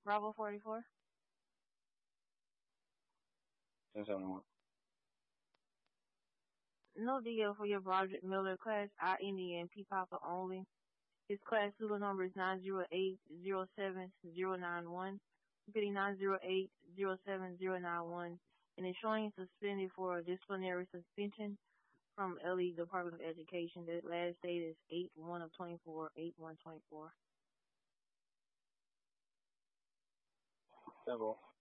Bravo 44. 1071. No deal for your Broderick Miller class, I Indian P Papa only. His class pseudo number is 908-07091. Repeating 908-07091. And is showing suspended for disciplinary suspension from LE Department of Education. The last date is 8/1 of 24, 8/1/24. Temple.